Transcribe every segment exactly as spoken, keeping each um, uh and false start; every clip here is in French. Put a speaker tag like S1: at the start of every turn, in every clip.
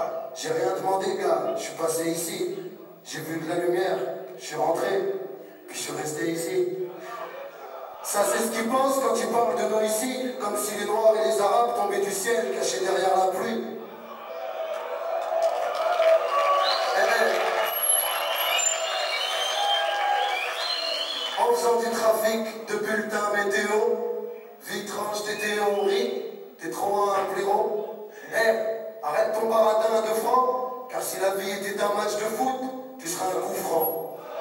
S1: J'ai rien demandé, gars. Je suis passé ici. J'ai vu de la lumière. Je suis rentré. Puis je suis resté ici. Ça, c'est ce qu'ils pensent quand ils parlent de nous ici, comme si les Noirs et les Arabes tombaient du ciel, cachés derrière la pluie. Eh ben, en faisant du trafic de bulletins météo, vitrange des théories, t'es trop un blaireau. Eh, arrête ton baratin à deux francs, car si la vie était un match de foot, tu seras un coup franc.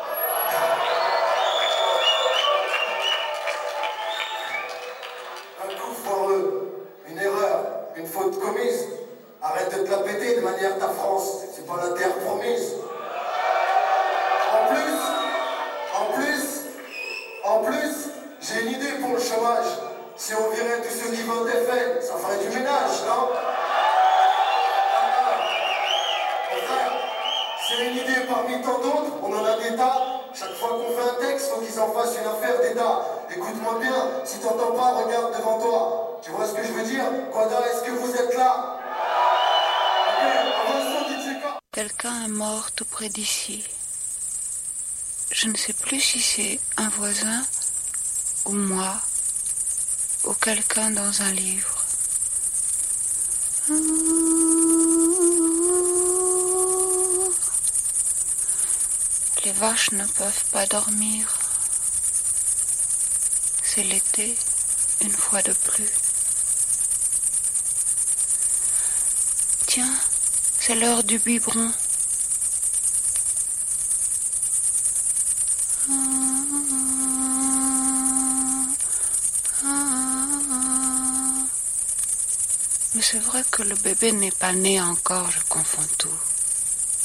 S1: Un coup foireux, une erreur, une faute commise. Arrête de te la péter de manière ta France, c'est pas la terre promise. En plus, en plus, en plus, j'ai une idée pour le chômage. Si on virait tous ceux qui votent F N, ça ferait du ménage, non? Mon frère, c'est une idée parmi tant d'autres, on en a des tas. Chaque fois qu'on fait un texte, faut qu'ils en fassent une affaire d'État. Écoute-moi bien, si t'entends pas, regarde devant toi. Tu vois ce que je veux dire? Quada, est-ce que vous êtes là? Ok, avançons, D J K.
S2: Quelqu'un est mort tout près d'ici. Je ne sais plus si c'est un voisin ou moi ou quelqu'un dans un livre. Les vaches ne peuvent pas dormir. C'est l'été, une fois de plus. Tiens, c'est l'heure du biberon. Mais c'est vrai que le bébé n'est pas né encore, je confonds tout.